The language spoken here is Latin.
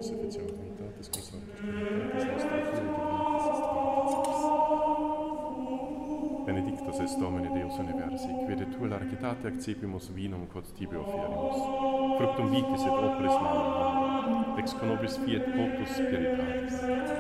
Deus officium Trinitatis Consortis Trinitatis Nostra Fiat Benedictus est Domine Deus universi, qui de tua largitate accepimus vinum quod tibi offerimus. Fructum vitis et operis malum hominum, ex conobis fiat votus spiritualis.